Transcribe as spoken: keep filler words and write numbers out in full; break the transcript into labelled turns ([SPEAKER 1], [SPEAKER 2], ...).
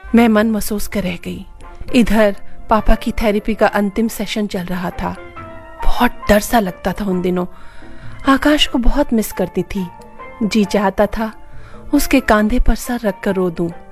[SPEAKER 1] मैं मन महसूस कर रह गई। इधर पापा की थेरेपी का अंतिम सेशन चल रहा था। बहुत डर सा लगता था उन दिनों। आकाश को बहुत मिस करती थी। जी चाहता था उसके कंधे पर सर रखकर रो दूं।